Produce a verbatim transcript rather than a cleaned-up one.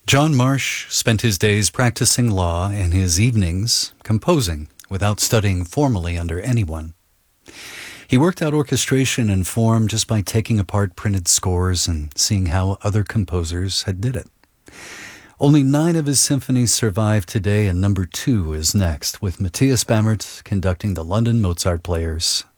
John Marsh spent his days practicing law and his evenings composing without studying formally under anyone. He worked out orchestration and form just by taking apart printed scores and seeing how other composers had did it. Only nine of his symphonies survive today, and number two is next, with Matthias Bamert conducting the London Mozart Players.